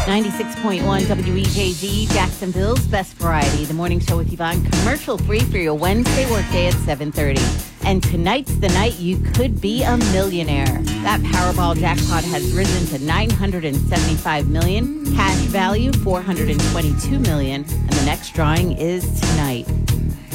96.1 WEJZ, Jacksonville's best variety. The morning show with Yvonne, commercial-free for your Wednesday workday at 7:30. And tonight's the night you could be a millionaire. That Powerball jackpot has risen to $975 million, cash value $422 million, and the next drawing is tonight.